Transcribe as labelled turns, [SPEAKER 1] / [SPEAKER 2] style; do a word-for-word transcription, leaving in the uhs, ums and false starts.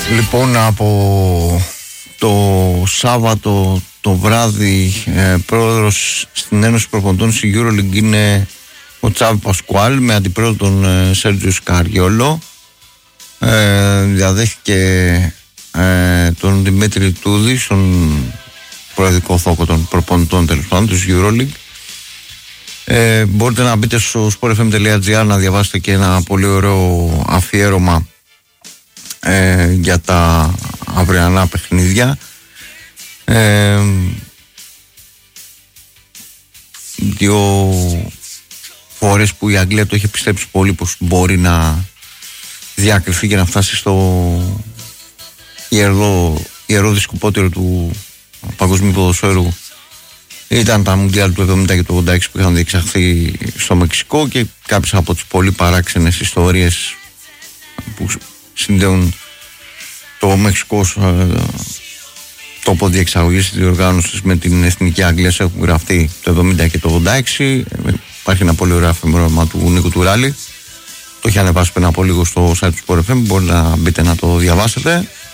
[SPEAKER 1] Λοιπόν, από το Σάββατο το βράδυ ε, πρόεδρος στην Ένωση Προπονητών στη EuroLeague είναι ο Τσάβη Πασκουάλ με αντιπρόεδρο τον ε, Σέρτζιο Σκαριόλο. Ε, διαδέχθηκε ε, τον Δημήτρη Τούδη στον προεδρικό θόκο των προπονητών τέλος πάντων της EuroLeague. Ε, μπορείτε να μπείτε στο sport f m dot g r να διαβάσετε και ένα πολύ ωραίο αφιέρωμα ε, για τα αυριανά παιχνίδια. Ε, δύο φορές που η Αγγλία το είχε πιστέψει πολύ πως μπορεί να διακριθεί και να φτάσει στο ιερό, ιερό δισκοπότηρο του παγκοσμίου ποδοσφαίρου ήταν τα Μουντιάλ του εβδομήντα και του ογδόντα έξι που είχαν διεξαχθεί στο Μεξικό και κάποιες από τις πολύ παράξενες ιστορίες που συνδέουν το Μεξικό τόπο διεξαγωγής της διοργάνωσης με την Εθνική Αγγλία έχουν γραφτεί το εβδομήντα και το ογδόντα έξι. Υπάρχει ένα πολύ ωραίο αφημερώμα του Νίκου Τουράλη, το έχει ανεβάσει πριν από λίγο στο site του Sport εφ εμ, μπορείτε να μπείτε να το διαβάσετε.